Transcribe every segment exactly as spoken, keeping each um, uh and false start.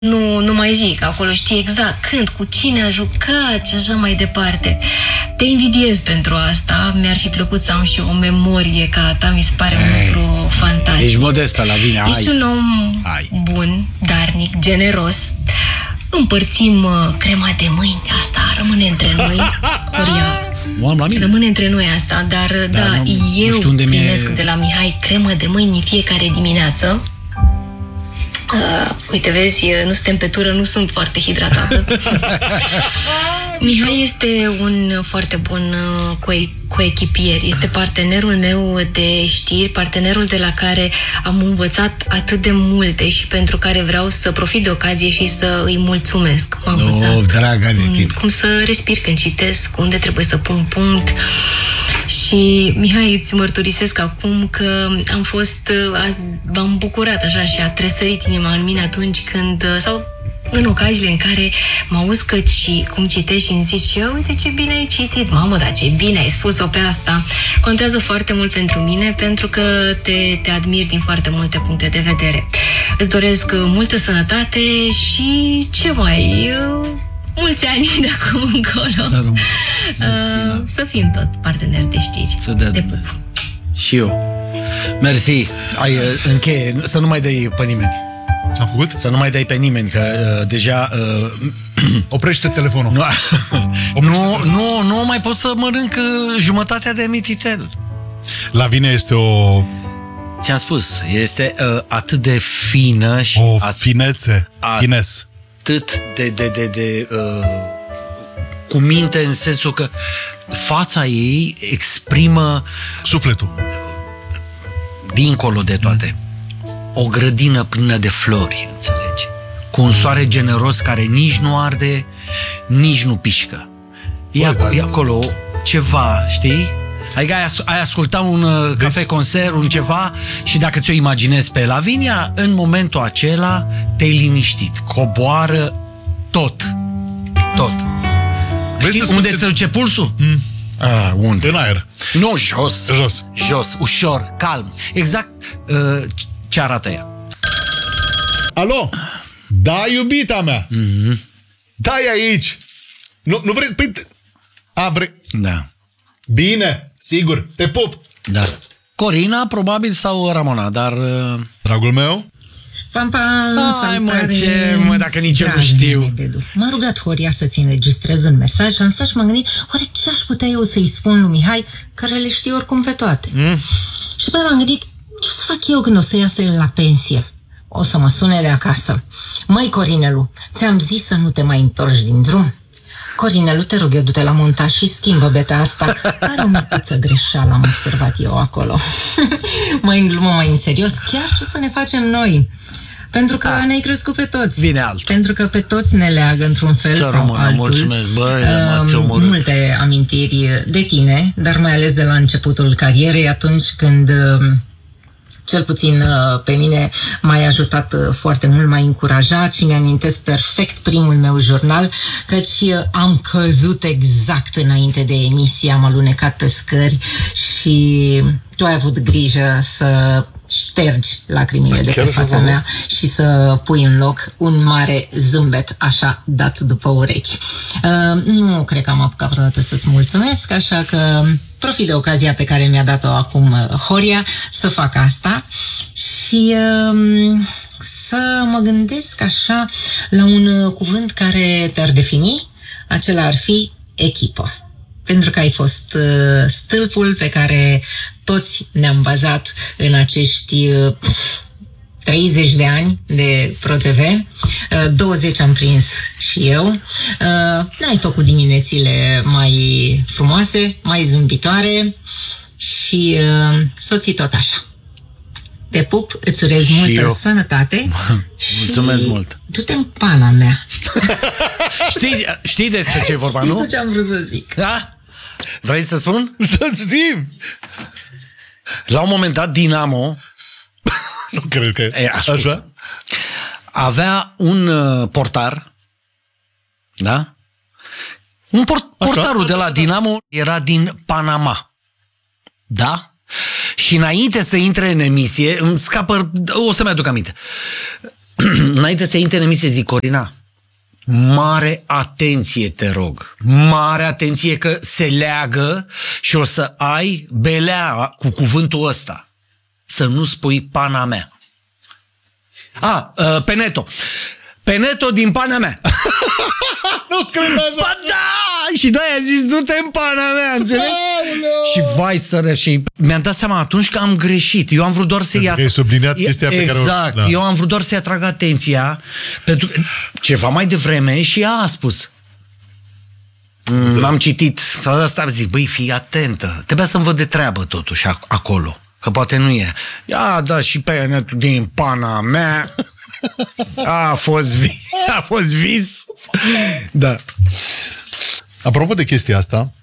Nu, nu mai zic, acolo știi exact când, cu cine a jucat și așa mai departe. Te invidiez pentru asta, mi-ar fi plăcut să am și o memorie ca a ta, mi se pare un lucru fantastic. Ești modestă, Lavinia, Ești hai. un om hai. bun, darnic, generos. Împărțim uh, crema de mâini, asta rămâne între noi. Nu am la mine. Rămâne între noi asta, dar da, da nu, eu nu primesc de la Mihai cremă de mâini în fiecare dimineață. Uh, uite, vezi, nu suntem pe tură, nu sunt foarte hidratată. Mihai este un foarte bun uh, coechipier. Este partenerul meu de știri, partenerul de la care am învățat atât de multe și pentru care vreau să profit de ocazie și să îi mulțumesc. M-am învățat oh, draga de tine. Cum să respir când citesc, unde trebuie să pun punct. Și, Mihai, îți mărturisesc acum că am fost, m-am bucurat așa și a tresărit inima în mine atunci când, sau în ocaziile în care mă auzi că și cum citești și îmi zici, ia uite ce bine ai citit, mamă, dar ce bine ai spus-o pe asta. Contează foarte mult pentru mine, pentru că te, te admir din foarte multe puncte de vedere. Îți doresc multă sănătate și ce mai... mulți ani de acum încolo. Uh, să fim tot parteneri de știri. Să dea de și eu. Mersi. Ai, încheie, să nu mai dai pe nimeni. Ce-am făcut? Să nu mai dai pe nimeni, că uh, deja... Uh, Oprește telefonul. Nu, nu, nu, nu mai pot să mănânc jumătatea de mititel. Lavinia este o... Ți-am spus, este uh, atât de fină și... O finețe, fines. Atât de, de, de, de uh, cu minte, în sensul că fața ei exprimă sufletul dincolo de toate. O grădină plină de flori, înțelegi? Cu un soare generos care nici nu arde, nici nu pișcă. E, Bă, ac- e acolo ceva, știi? Adică ai, as- ai ascultat un uh, deci... cafe-concert, un ceva, și dacă ți-o imaginezi pe Lavinia, în momentul acela te-ai liniștit. Coboară tot. Tot. Știi unde ți-l duce pulsul? Mm. Ah, unde? În aer. Nu, jos. Jos. Jos, ușor, calm. Exact uh, ce arată ea. Alo? Da, iubita mea. Mm-hmm. Da-i aici. Nu, nu vrei... Păi... A, vrei... Da. Bine, sigur, te pup. Da. Corina, probabil, sau Ramona, dar... Uh... Dragul meu? Pam, pam, Hai, mă, ce, mă, dacă nici eu nu știu. M-a rugat Horia să-ți înregistrez un mesaj, am stat și m-am gândit, oare ce aș putea eu să-i spun lui Mihai, care le știe oricum pe toate? Mm. Și pe m-am gândit, ce o să fac eu când o să iasă el la pensie? O să mă sune de acasă. Măi, Corinelu, ți-am zis să nu te mai întorci din drum? Corinelu, te rog eu, du-te la montaj și schimbă beta asta, care o micuță greșeală am observat eu acolo. Mai în glumă, mai în serios, chiar ce să ne facem noi? Pentru că da. Ne-ai crescut pe toți. Vine altul. Pentru că pe toți ne leagă într-un fel Să sau rămână, altul. Mulțumesc, băi, uh, multe amintiri de tine, dar mai ales de la începutul carierei, atunci când... Uh, cel puțin pe mine m-ai ajutat foarte mult, m-ai încurajat și mi-amintesc perfect primul meu jurnal, căci am căzut exact înainte de emisie, am alunecat pe scări și tu ai avut grijă să ștergi lacrimile de pe fața mea și să pui în loc un mare zâmbet așa dat după urechi. Uh, nu cred că am apucat vreodată să-ți mulțumesc, așa că profit de ocazia pe care mi-a dat-o acum Horia să fac asta și uh, să mă gândesc așa la un cuvânt care te-ar defini, acela ar fi echipă. Pentru că ai fost uh, stâlpul pe care toți ne-am bazat în acești uh, treizeci de ani de ProTV, uh, douăzeci am prins și eu. Uh, n-ai făcut diminețile mai frumoase, mai zâmbitoare și uh, soții tot așa. Te pup, îți urez și multă eu. Sănătate. Mulțumesc mult. Du-te în pana mea. știi, știi despre ce e vorba, nu? Știi ce am vrut să zic. Da? Vrei să spun? Zi! La un moment dat, Dinamo... nu cred că e așa. Avea un uh, portar, da? Un port, portarul de la Dinamo era din Panama. Da? Și înainte să intre în emisie, îmi scapă, o să-mi aduc aminte, înainte să intre în emisie, zic, Corina, mare atenție, te rog. Mare atenție că se leagă și o să ai belea cu cuvântul ăsta. Să nu spui pana mea. A, uh, Peneto. Peneto din pana mea. Nu cred așa. Ba da! Și de-aia a zis, du-te în pana mea, înțelegi? Și vai sără, și mi-am dat seama atunci că am greșit. Eu am vrut doar să-i... Ai subliniat chestia pe care o... Exact. Da. Eu am vrut doar să-i atrag atenția, pentru că ceva mai devreme și ea a spus. Mm, am citit. Asta zic, băi, fii atentă. Trebuia să-mi văd de treabă totuși acolo. Că poate nu e. Ia, da, și pe netul din pana mea. A fost vis. A fost vis. Da. Apropo de chestia asta,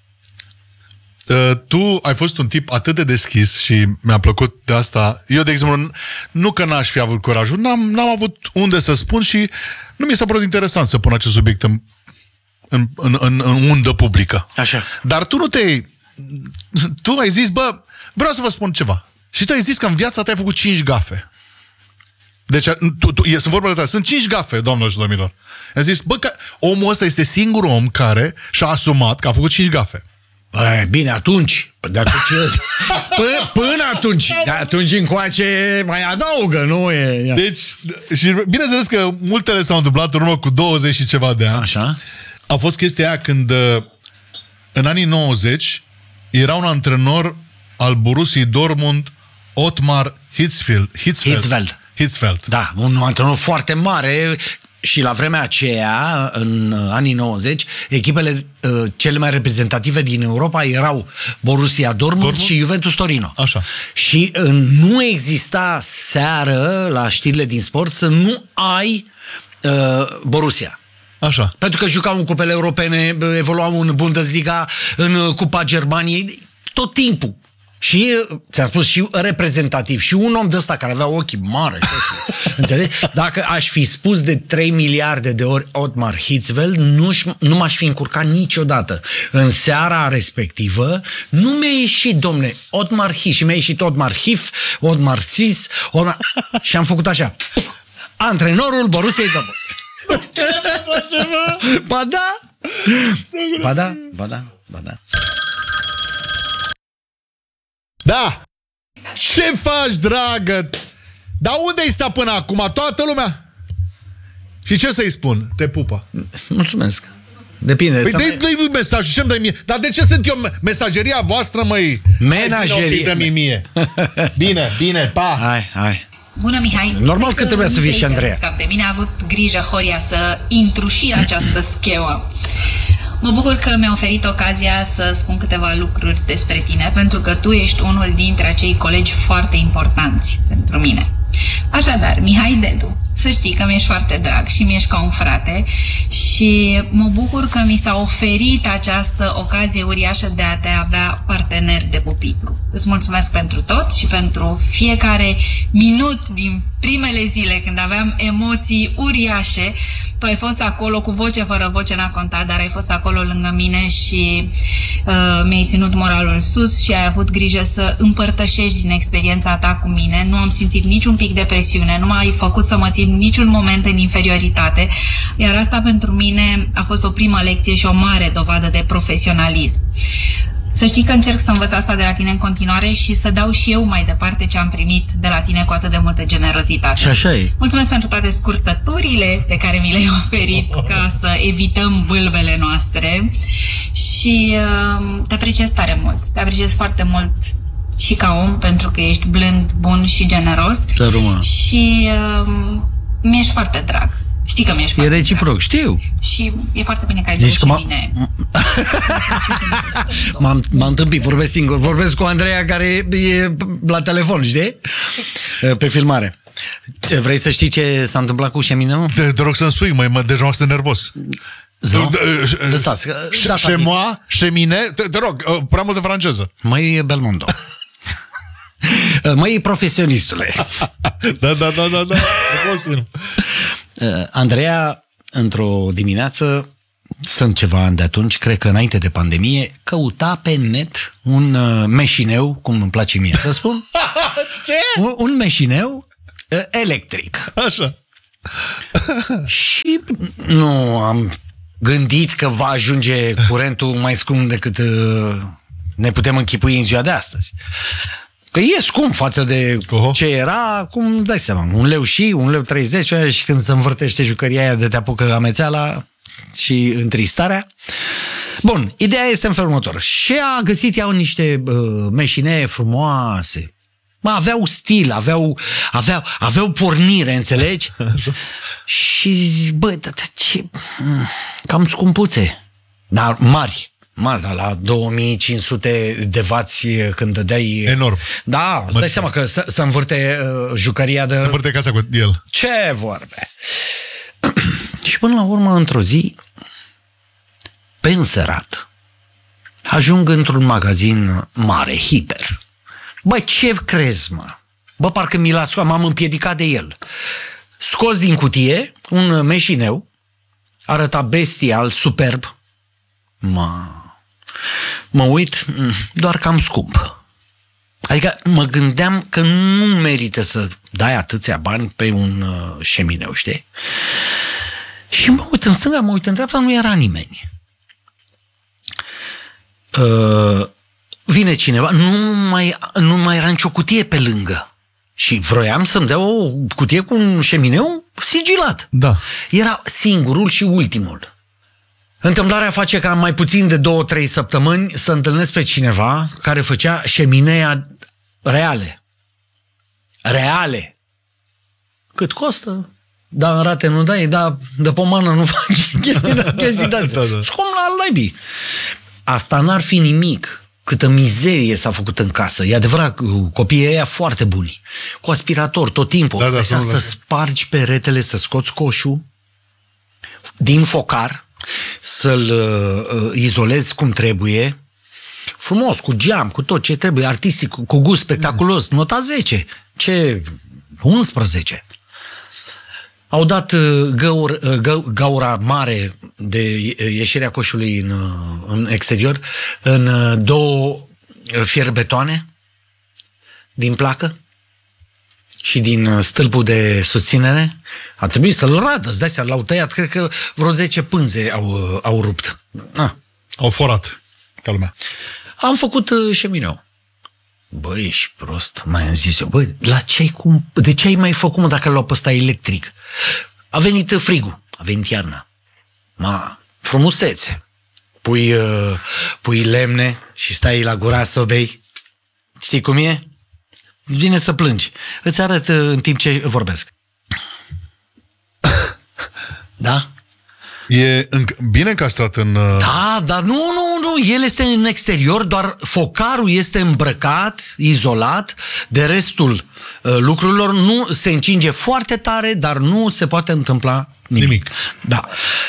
tu ai fost un tip atât de deschis și mi-a plăcut de asta. Eu, de exemplu, nu că n-aș fi avut curajul, n-am, n-am avut unde să spun și nu mi s-a părut interesant să pun acest subiect în, în, în, în, în undă publică. Așa. Dar tu nu te-ai... Tu ai zis, bă, vreau să vă spun ceva. Și tu ai zis că în viața ta ai făcut cinci gafe. Deci, tu, tu, sunt vorba de ta. Sunt cinci gafe, doamnelor și domnilor. Ai zis, bă, că omul ăsta este singurul om care și-a asumat că a făcut cinci gafe. Bă, bine, atunci. De atunci până, până atunci. De atunci încoace mai adaugă, nu e... Deci, și bineînțeles că multele s-au întâmplat în urmă cu douăzeci și ceva de ani. Așa. A fost chestia aia când, în anii nouăzeci, era un antrenor al Borussia Dortmund, Ottmar Hitzfeld. Hitzfeld. Hitzfeld. Hitzfeld. Da, un antrenor foarte mare și la vremea aceea, în anii nouăzeci, echipele uh, cele mai reprezentative din Europa erau Borussia Dortmund, Dortmund? și Juventus Torino. Așa. Și uh, nu exista seară la știrile din sport să nu ai uh, Borussia. Așa. Pentru că jucau în cupele europene, evoluau în Bundesliga, în Cupa Germaniei, tot timpul. Și, ți-am spus, și reprezentativ. Și un om de ăsta care avea ochii mari. Înțelegi? Dacă aș fi spus de trei miliarde de ori Ottmar Hitzfeld, nu, nu m-aș fi încurcat niciodată. În seara respectivă, nu mi-a ieșit, domne, Ottmar His. Și mi-a ieșit Ottmar Hif, Ottmar Sis, Ottmar... și am făcut așa. Antrenorul Borussiei Dortmund. Ba da! Ba da, ba da, ba da. Da! Ce faci, dragă? Dar unde ai stat până acum? Toată lumea? Și ce să-i spun? Te pupă. Mulțumesc. Depinde. Păi dă-i dă mesaj și ce-mi dă mie? Dar de ce sunt eu mesageria voastră, măi? Menagerie. Dă-mi mie. Bine, bine, pa! Hai, hai. Bună, Mihai! Normal că trebuia să fii și Andreea. De mine a avut grijă Horia să intru și în această schemă. Mă bucur că mi-a oferit ocazia să spun câteva lucruri despre tine, pentru că tu ești unul dintre acei colegi foarte importanți pentru mine. Așadar, Mihai Dedu, să știi că mi-ești foarte drag și mi-ești ca un frate și mă bucur că mi s-a oferit această ocazie uriașă de a te avea partener de pupitru. Îți mulțumesc pentru tot și pentru fiecare minut din primele zile când aveam emoții uriașe. Tu ai fost acolo cu voce fără voce, n-a contat, dar ai fost acolo lângă mine și uh, mi-ai ținut moralul sus și ai avut grijă să împărtășești din experiența ta cu mine. Nu am simțit niciun pic de presiune, nu m-ai făcut să mă simt niciun moment în inferioritate, iar asta pentru mine a fost o primă lecție și o mare dovadă de profesionalism. Să știi că încerc să învăț asta de la tine în continuare și să dau și eu mai departe ce am primit de la tine cu atât de multă generozitate. Și așa e. Mulțumesc pentru toate scurtăturile pe care mi le-ai oferit ca să evităm bâlbele noastre și uh, te apreciez tare mult. Te apreciez foarte mult și ca om, pentru că ești blând, bun și generos. Sărumă. Și uh, mi-ești foarte drag. Știi că mi-ești E foarte reciproc, drag. știu. Și e foarte bine că ai Deci deci că și mine. M-am, m-am întâmpit, vorbesc singur. Vorbesc cu Andreea care e la telefon, știi? Pe filmare. Vrei să știi ce s-a întâmplat cu Șemineu? Te, te rog să-mi spui, măi, mă, deja sunt nervos. Zău? Lăsați. Chez moi, chemine, te, te rog, prea multă franceză. Măi, Belmondo. Măi, profesionistule. Da, da, da, da, da. Andreea, într-o dimineață, sunt ceva ani de atunci, cred că înainte de pandemie, căuta pe net un uh, meșineu, cum îmi place mie să spun. Ce? Un, un meșineu uh, electric. Așa. Și nu am gândit că va ajunge curentul mai scump decât uh, ne putem închipui în ziua de astăzi. Că e scump față de uh-huh. ce era, acum dai seama, un leu și, un leu treizeci, și când se învârtește jucăria aia de te apucă amețeala și întristarea. Bun, ideea este în felul următor. Și a găsit iau niște uh, meșinee frumoase. Mă, aveau stil, aveau, aveau, aveau pornire, înțelegi? Și zic, bă, da, da, ce... cam scumpuțe. Dar mari. Mari, dar la două mii cinci sute de vați când dădeai... Enorm. Da, îți dai seama că se, se învârte uh, jucăria de... Se învârte casa cu el. Ce vorbe! Și până la urmă, într-o zi, pe înserat, ajung într-un magazin mare, hiper. Bă, ce crezi, mă? Bă, parcă mi l-a scos, m-am împiedicat de el. Scos din cutie un meșineu, arăta bestial, superb. Mă, mă uit, doar cam scump. Adică mă gândeam că nu merită să dai atâția bani pe un uh, șemineu, știi? Și mă uit în stânga, mă uit în dreapta, nu era nimeni. Uh, vine cineva, nu mai, nu mai era nicio cutie pe lângă. Și vroiam să-mi dea o cutie cu un șemineu sigilat. Da. Era singurul și ultimul. Întâmplarea face ca mai puțin de două, trei săptămâni să întâlnesc pe cineva care făcea șeminea reale. Reale. Cât costă? Da, în rate nu dai, da, de pomană nu faci chestii de chestii de astea. Scum la al naibii. Asta n-ar fi nimic. Câtă mizerie s-a făcut în casă. E adevărat, copiii ăia foarte buni. Cu aspirator, tot timpul. Da, da, să spargi peretele, să scoți coșul din focar, să-l uh, izolezi cum trebuie, frumos, cu geam, cu tot ce trebuie, artistic, cu gust spectaculos, nota zece. Ce? unsprezece. Au dat uh, găur, uh, gă, gaura mare de ieșirea coșului în, uh, în exterior în uh, două fierbetoane din placă și din uh, stâlpul de susținere. A trebuit să-l radă, îți dai seama, l-au tăiat, cred că vreo zece pânze au, uh, au rupt. Ah. Au forat, ca lumea. Am făcut uh, șemineu. Băi, ești prost, mai am zis eu. Băi, la ce-ai cum, de ce ai mai făcut, mă, dacă l-au pe ăsta electric? A venit frigul, a venit iarna. Ma, frumusețe. Pui, uh, pui lemne și stai la gura sobei. Știi cum e? Vine să plângi. Îți arăt uh, în timp ce vorbesc. Da? E înc- bine încastrat în... Uh... Da, dar nu, nu, nu, el este în exterior, doar focarul este îmbrăcat, izolat, de restul uh, lucrurilor nu se încinge foarte tare, dar nu se poate întâmpla nimic. nimic. Da.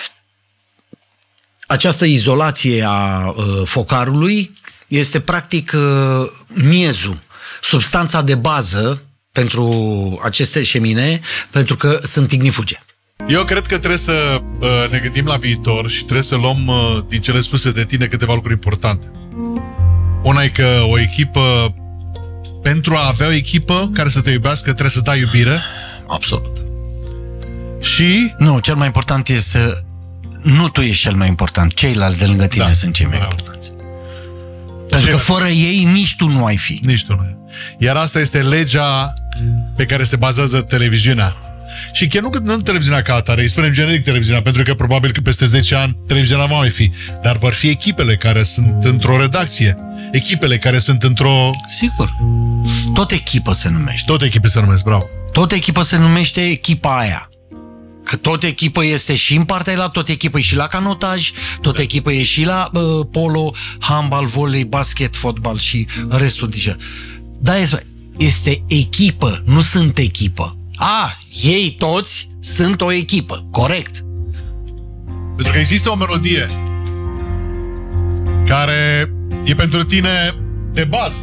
Această izolație a uh, focarului este practic uh, miezul, substanța de bază pentru aceste șemine, pentru că sunt ignifuge. Eu cred că trebuie să uh, ne gândim la viitor și trebuie să luăm uh, din cele spuse de tine câteva lucruri importante. Una e că o echipă, pentru a avea o echipă care să te iubească, trebuie să dai iubire. Absolut. Și... Nu, cel mai important este... Nu tu ești cel mai important, ceilalți de lângă tine da. sunt cei mai da. importanți. Pentru că fără ei nici tu nu ai fi. Nici tu nu ai. Iar asta este legea pe care se bazează televiziunea. Și chiar nu, nu televiziunea ca atare, îi spunem generic televiziunea, pentru că probabil că peste zece ani televiziunea va mai fi. Dar vor fi echipele care sunt într-o redacție, echipele care sunt într-o... Sigur. Tot echipă se numește. Tot echipă se numește, bravo. Tot echipă se numește echipa aia. Că tot echipă este și în partea la, tot echipă e și la canotaj, tot echipă e și la uh, polo, handbal, volei, basket, fotbal și restul deja. Da, este, este echipă, nu sunt echipă. A, ei toți sunt o echipă, corect. Pentru că există o melodie care e pentru tine de bază.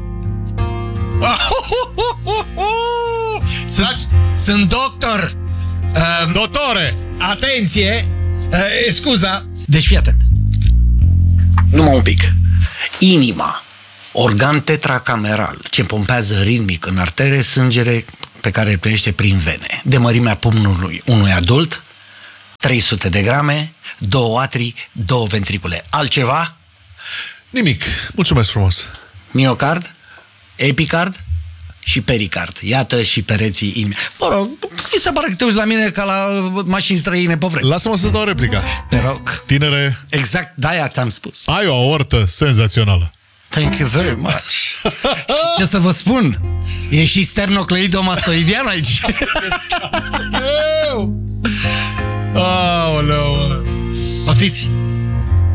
Sunt, sunt doctor. Uh, Doctore! Atenție! Uh, scuza! Deci fii atent. Numai un pic. Inima, organ tetracameral, ce pompează ritmic în artere, sângere pe care îl primește prin vene, de mărimea pumnului unui adult, trei sute de grame, două atrii, două ventricule. Altceva? Nimic. Mulțumesc frumos. Miocard, epicard și pericard. Iată și pereții imi. Mă rog, mi se pare că te uiți la mine ca la mașini străine pe vreme. Lasă-mă să-ți dau replica. Te rog. Tinere, Exact, de-aia te-am spus. ai o aortă senzațională. Thank you very much. Și ce să vă spun? E și sternocleidomastoidean aici. Aoleu. Poftiți!